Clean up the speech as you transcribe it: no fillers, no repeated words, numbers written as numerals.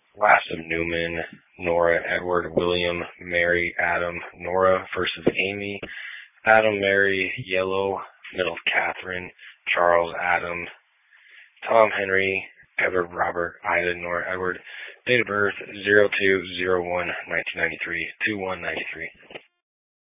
Last of Newman, Nora, Edward, William, Mary, Adam, Nora versus Amy, Adam, Mary, Yellow, Middle, Catherine, Charles, Adam, Tom, Henry, Edward, Robert, Ida, Nora, Edward. Date of birth, 02/01/1993, 2193.